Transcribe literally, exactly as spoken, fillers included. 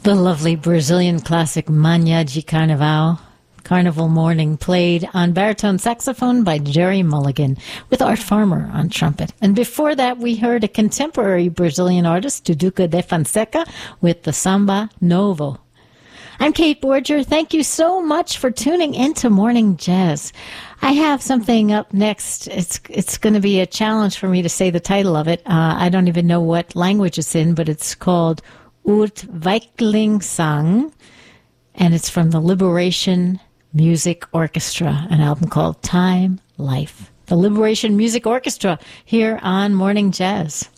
The lovely Brazilian classic Manhã de Carnaval, Carnival Morning, played on baritone saxophone by Jerry Mulligan, with Art Farmer on trumpet. And before that, we heard a contemporary Brazilian artist, Duduca de Fonseca, with the Samba Novo. I'm Kate Borger. Thank you so much for tuning into Morning Jazz. I have something up next. It's it's going to be a challenge for me to say the title of it. Uh, I don't even know what language it's in, but it's called Uitviklingssang, and it's from the Liberation Music Orchestra, an album called Time, Life. The Liberation Music Orchestra here on Morning Jazz.